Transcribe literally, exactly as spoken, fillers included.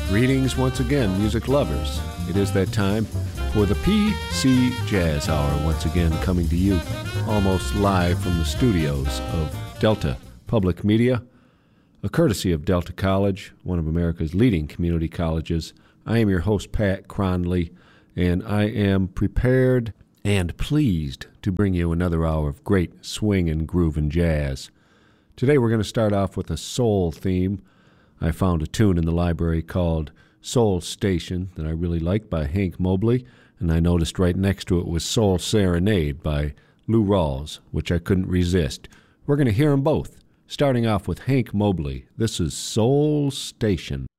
Greetings once again, music lovers. It is that time for the P C Jazz Hour, once again coming to you almost live from the studios of Delta Public Media, a courtesy of Delta College, one of America's leading community colleges. I am your host, Pat Cronley, and I am prepared and pleased to bring you another hour of great swing and groove and jazz. Today we're going to start off with a soul theme. I found a tune in the library called Soul Station that I really like by Hank Mobley, and I noticed right next to it was Soul Serenade by Lou Rawls, which I couldn't resist. We're going to hear them both, starting off with Hank Mobley. This is Soul Station.